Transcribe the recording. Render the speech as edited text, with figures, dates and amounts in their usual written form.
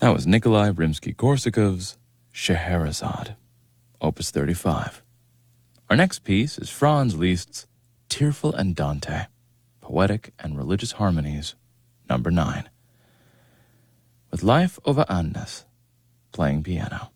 That was Nikolai Rimsky-Korsakov's Scheherazade, Opus 35. Our next piece is Franz Liszt's Tearful Andante, Poetic and Religious Harmonies, number 9, with Life over Andes playing piano.